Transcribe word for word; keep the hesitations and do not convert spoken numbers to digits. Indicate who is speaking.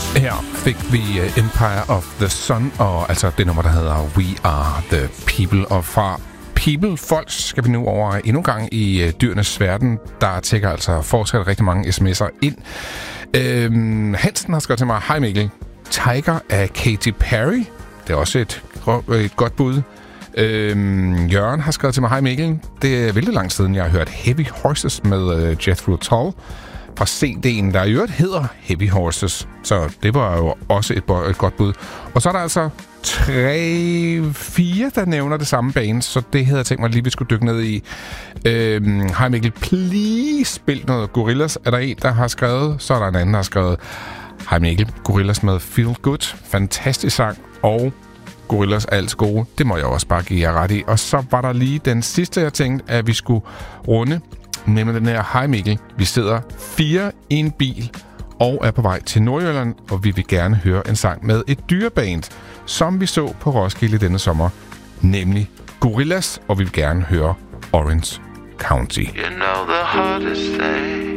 Speaker 1: Her fik vi Empire of the Sun, og altså det nummer, der hedder We Are the People. Og fra People, folk, skal vi nu over endnu en gang i uh, dyrenes verden. Der tækker altså fortsat rigtig mange sms'er ind. Øhm, Hansen har skrevet til mig, hej Mikkel, Tiger af Katy Perry. Det er også et, et godt bud. Øhm, Jørgen har skrevet til mig, hej Mikkel, det er vældig lang siden, jeg har hørt Heavy Horses med uh, Jethro Tull fra C D'en, der i øvrigt hedder Heavy Horses. Så det var jo også et, et godt bud. Og så er der altså tre, fire, der nævner det samme band, så det havde jeg tænkt mig lige, vi skulle dykke ned i. Øhm, hej Mikkel, please spil noget Gorillaz. Er der en, der har skrevet, så er der en anden, der har skrevet, hej Mikkel, Gorillaz med Feel Good. Fantastisk sang, og Gorillaz er alt gode. Det må jeg også bare give jer ret i. Og så var der lige den sidste, jeg tænkte, at vi skulle runde, nemlig den her, hej Mikkel, vi sidder fire i en bil og er på vej til Nordjylland, og vi vil gerne høre en sang med et dyreband, som vi så på Roskilde denne sommer, nemlig Gorillaz, og vi vil gerne høre Orange County.
Speaker 2: You know the hardest thing